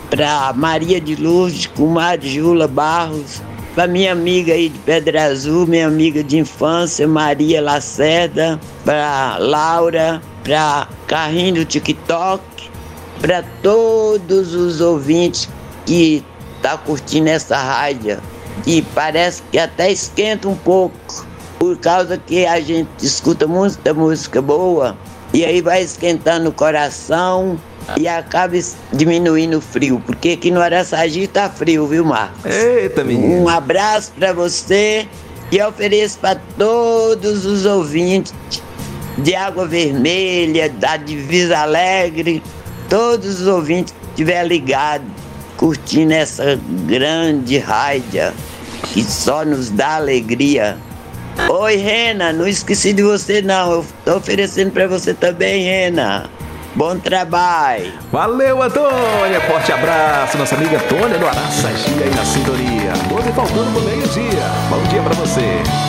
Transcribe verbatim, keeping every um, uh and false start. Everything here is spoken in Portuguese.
para Maria de Lourdes, comadre Jula Barros, para minha amiga aí de Pedra Azul, minha amiga de infância, Maria Lacerda, para Laura, para Carrinho do TikTok, para todos os ouvintes que tá curtindo essa rádio, e parece que até esquenta um pouco, por causa que a gente escuta muita música boa, e aí vai esquentando o coração e acaba diminuindo o frio, porque aqui no Araçagi tá frio, viu, Marcos? Eita, menino. Um abraço para você e ofereço para todos os ouvintes de Água Vermelha, da Divisa Alegre, todos os ouvintes que estiver ligado, curtindo essa grande rádio que só nos dá alegria. Oi, Rena, não esqueci de você não, eu tô oferecendo para você também, Rena. Bom trabalho. Valeu, Antônia. Forte abraço, nossa amiga Antônia do Araçagi aí na sintonia. doze faltando pro meio-dia. Bom dia pra você.